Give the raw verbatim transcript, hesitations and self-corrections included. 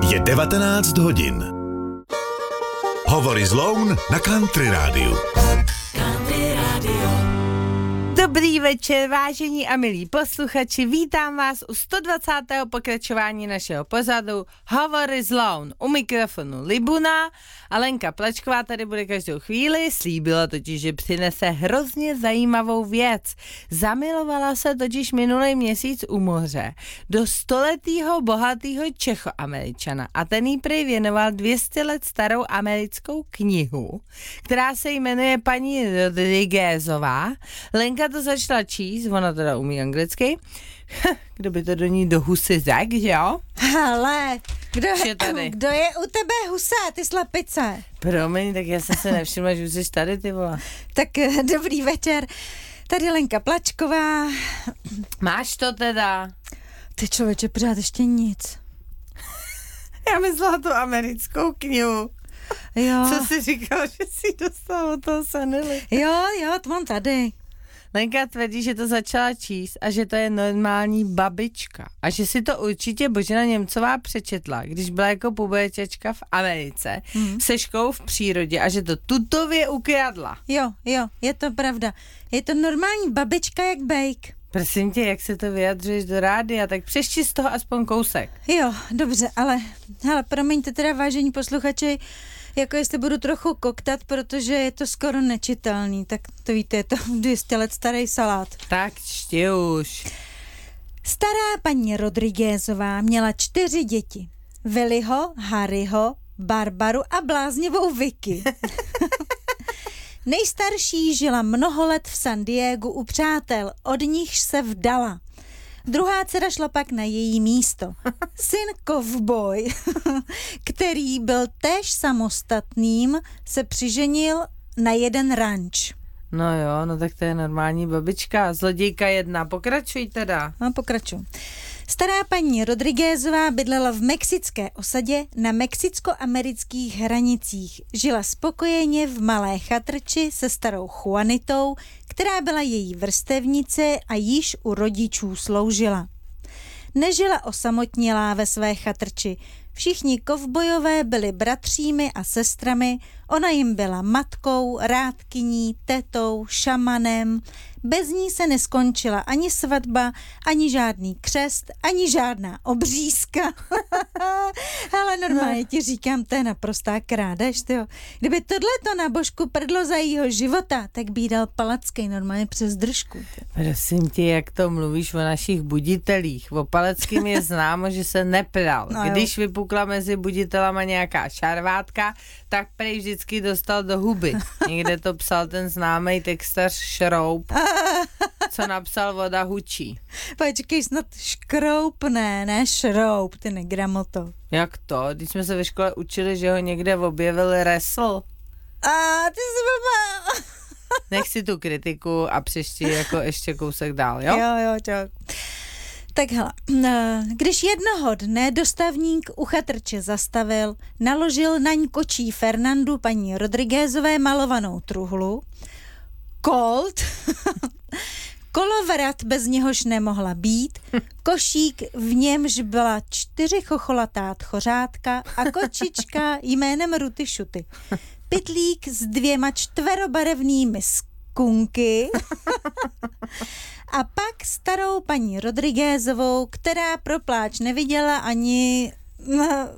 Je devatenáct hodin. Hovory z Loun na Country Rádiu. Country Radio. Dobrý večer, vážení a milí posluchači, vítám vás u sto dvacátého pokračování našeho pořadu Hovory z Loun. U mikrofonu Libuna a Lenka Plačková tady bude každou chvíli, slíbila totiž, že přinese hrozně zajímavou věc. Zamilovala se totiž minulý měsíc u moře do stoletýho bohatýho Čechoameričana a ten jí prý věnoval dvě stě let starou americkou knihu, která se jmenuje Paní Rodriguezová. Lenka to začala číst, ona teda umí anglicky. Kdo by to do ní do husy řek, že jo? Hele, kdo, kdo je u tebe husa, ty slepice? Promiň, tak já jsem se nevšimla, že už jsi tady, ty vole. Tak dobrý večer, tady Lenka Plačková. Máš to teda? Ty člověče, pořád ještě nic. Já myslela tu americkou knihu. Jo. Co jsi říkal, že jsi dostal od toho Sanily? Jo, jo, to mám tady. Lenka tvrdí, že to začala číst a že to je normální babička. A že si to určitě Božena Němcová přečetla, když byla jako puberťačka v Americe mm. se školou v přírodě a že to tutově ukradla. Jo, jo, je to pravda. Je to normální babička jak bejk. Prosím tě, jak se to vyjadřuješ do rádia, tak přešti z toho aspoň kousek. Jo, dobře, ale hele, promiňte teda, vážení posluchači, jako jestli budu trochu koktat, protože je to skoro nečitelný, tak to víte, je to dvě stě let starý salát. Tak čti už. Stará paní Rodriguezová měla čtyři děti. Willyho, Harryho, Barbaru a bláznivou Vicky. Nejstarší žila mnoho let v San Diegu u přátel, od nichž se vdala. Druhá dcera šla pak na její místo. Syn Kovboj, který byl též samostatným, se přiženil na jeden ranč. No jo, no tak to je normální babička. Zlodějka jedna, pokračuj teda. No, pokračuj. Stará paní Rodriguezová bydlela v mexické osadě na mexicko-amerických hranicích. Žila spokojeně v malé chatrči se starou Juanitou, která byla její vrstevnice a již u rodičů sloužila. Nežila osamotnělá ve své chatrči. Všichni kovbojové byli bratřími a sestrami, ona jim byla matkou, rádkyní, tetou, šamanem. Bez ní se neskončila ani svatba, ani žádný křest, ani žádná obřízka. Ale normálně ti říkám, to je naprostá krádež, tyjo. Kdyby tohleto na Božku prdlo za jejího života, tak by jí dal Palacký normálně přes držku. Tyjo. Prosím tě, jak to mluvíš o našich buditelích. O Palackým je známo, že se nepral. No Když vypukla mezi buditelama nějaká šarvátka, tak prej vždycky dostal do huby. Někde to psal ten známý textař Šroub, co napsal Voda hučí. Počkej, snad Škroup, ne, ne Šroub, ty negramoto. Jak to? Když jsme se ve škole učili, že ho někde objevil Resl. A ty jsi blbá. Nech si tu kritiku a přešti jako ještě kousek dál, jo? Jo, jo, jo. Tak hele, když jednoho dne dostavník u chatrče zastavil, naložil naň kočí Fernandu paní Rodriguezové malovanou truhlu, Colt, kolovrat bez něhož nemohla být, košík, v němž byla čtyři chocholatá tchořátka a kočička jménem Ruty Šuty, pytlík s dvěma čtverobarevnými skunky a pak starou paní Rodriguezovou, která pro pláč neviděla ani